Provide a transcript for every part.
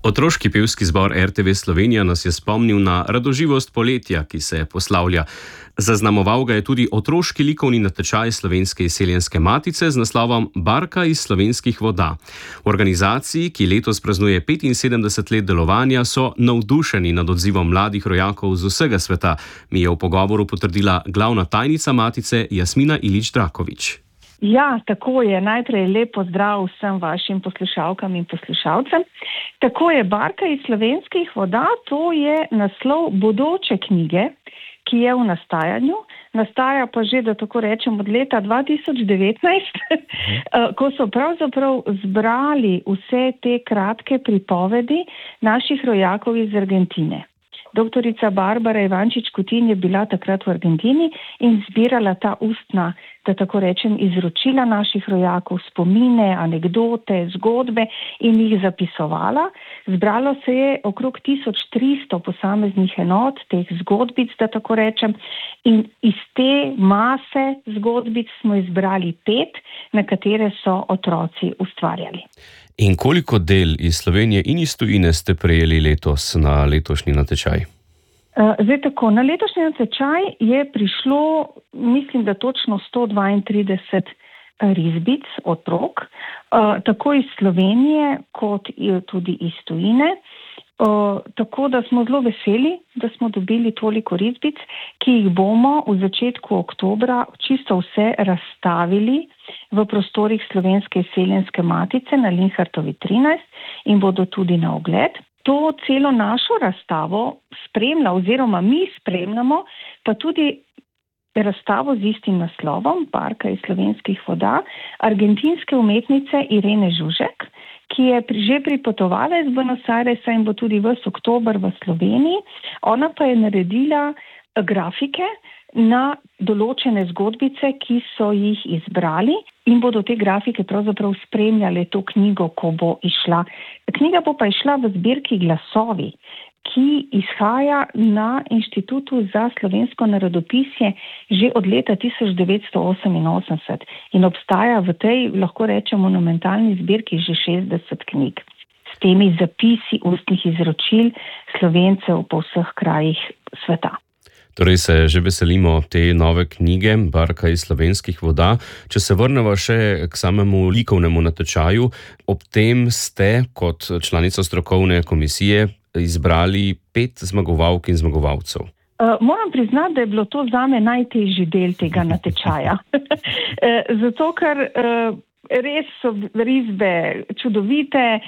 Otroški pevski zbor RTV Slovenija nas je spomnil na radoživost poletja, ki se poslavlja. Zaznamoval ga je tudi otroški likovni natečaj Slovenske izseljenske matice z naslovom Barka iz slovenskih voda. V organizaciji, ki letos praznuje 75 let delovanja, so navdušeni nad odzivom mladih rojakov z vsega sveta, mi je v pogovoru potrdila glavna tajnica matice Jasmina Ilić-Draković. Ja, tako je. Najprej lep pozdrav vsem vašim poslušalkam in poslušalcem. Tako je, Barka iz slovenskih voda, to je naslov bodoče knjige, ki je v nastajanju. Nastaja pa že, da tako rečem, od leta 2019, ko so pravzaprav zbrali vse te kratke pripovedi naših rojakov iz Argentine. Doktorica Barbara Ivančič-Kutin je bila takrat v Argentini in zbirala ta ustna, da tako rečem, izročila naših rojakov, spomine, anekdote, zgodbe in jih zapisovala. Zbralo se je okrog 1300 posameznih enot, teh zgodbic, da tako rečem, in iz te mase zgodbic smo izbrali 5, na katere so otroci ustvarjali. In koliko del iz Slovenije in iz tujine ste prejeli letos na letošnji natečaj? Zdaj tako, na letošnji natečaj je prišlo, mislim, da točno 132 risbic otrok, tako iz Slovenije kot tudi iz tujine. Tako da smo zelo veseli, da smo dobili toliko risbic, ki jih bomo v začetku oktobra čisto vse razstavili v prostorih Slovenske izseljenske matice na Linhartovi 13 in bodo tudi na ogled. To celo našo razstavo spremlja oziroma mi spremljamo, pa tudi razstavo z istim naslovom, Barka iz slovenskih voda, argentinske umetnice Irene Žužek, ki je že pripotovala iz Buenos Airesa in bo tudi ves oktober v Sloveniji. Ona pa je naredila grafike na določene zgodbice, ki so jih izbrali in bodo te grafike pravzaprav spremljale to knjigo, ko bo išla. Knjiga bo pa išla v zbirki Glasovi, ki izhaja na Inštitutu za slovensko narodopisje že od leta 1988 in obstaja v tej, lahko rečem, monumentalni zbirki že 60 knjig s temi zapisi ustnih izročil Slovencev po vseh krajih sveta. Torej se že veselimo te nove knjige Barka iz slovenskih voda. Če se vrnemo še k samemu likovnemu natečaju, ob tem ste kot članica strokovne komisije izbrali 5 zmagovalk in zmagovalcev. Moram priznati, da je bilo to zame najtežji del tega natečaja. Zato, ker res so risbe čudovite,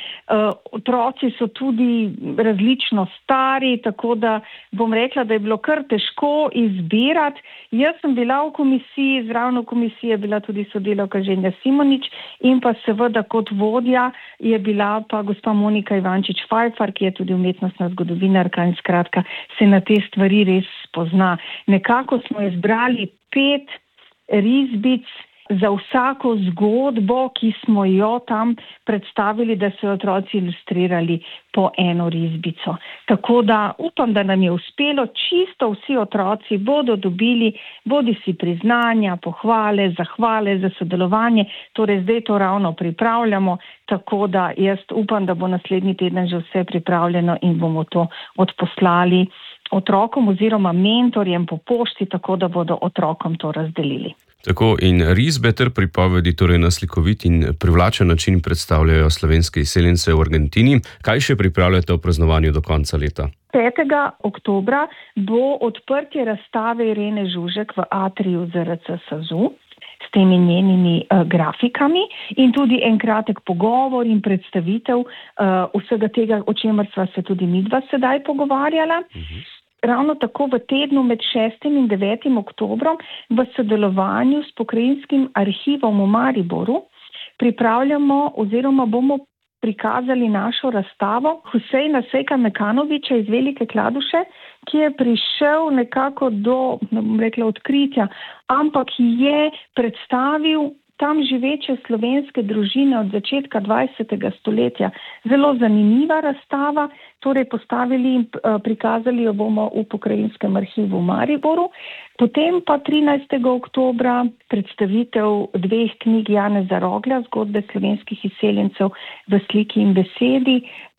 otroci so tudi različno stari, tako da bom rekla, da je bilo kar težko izbirati. Jaz sem bila v komisiji, zraven v komisiji je bila tudi sodelavka Ženja Simonič in pa seveda kot vodja je bila pa gospa Monika Ivančič-Fajfar, ki je tudi umetnostna zgodovinarka in skratka se na te stvari res spozna. Nekako smo izbrali 5 risbic za vsako zgodbo, ki smo jo tam predstavili, da so otroci ilustrirali po eno risbico. Tako da upam, da nam je uspelo, čisto vsi otroci bodo dobili bodisi priznanja, pohvale, zahvale za sodelovanje, torej zdaj to ravno pripravljamo, tako da jaz upam, da bo naslednji teden že vse pripravljeno in bomo to odposlali otrokom oziroma mentorjem po pošti, tako da bodo otrokom to razdelili. Tako in risbe ter pripovedi torej na slikovit in privlačen način predstavljajo slovenske izseljence v Argentini. Kaj še pripravljate v praznovanju do konca leta? 5. oktobra bo odprtje razstave Irene Žužek v atriju ZRC SAZU s temi njenimi grafikami in tudi en kratek pogovor in predstavitev vsega tega, o čemer sva se tudi midva sedaj pogovarjala. Ravno tako v tednu med 6. in 9. oktobrom v sodelovanju s Pokrajinskim arhivom v Mariboru pripravljamo oziroma bomo prikazali našo razstavo Huseina Sejka Mekanovića iz Velike Kladuše, ki je prišel nekako do, bom rekla, odkritja, ampak je predstavil tam živeče slovenske družine od začetka 20. stoletja. Zelo zanimiva razstava, torej postavili in prikazali jo bomo v Pokrajinskem arhivu v Mariboru. Potem pa 13. oktobra predstavitev 2 knjig Janeza Roglja, Zgodbe slovenskih izseljencev v sliki in besedi,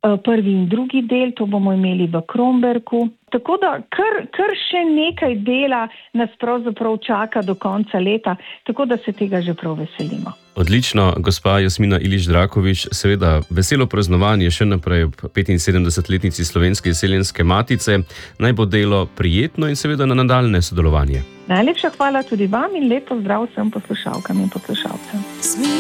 prvi in drugi del, to bomo imeli v Kromberku. Tako da kar še nekaj dela nas pravzaprav čaka do konca leta, tako da se tega že prav veselimo. Odlično, gospa Jasmina Ilić Drakovič, seveda veselo praznovanje še naprej ob 75-letnici Slovenske izseljenske matice. Naj bo delo prijetno in seveda na nadaljnje sodelovanje. Najlepša hvala tudi vam in lepo zdrav vsem poslušalkam in poslušalcem.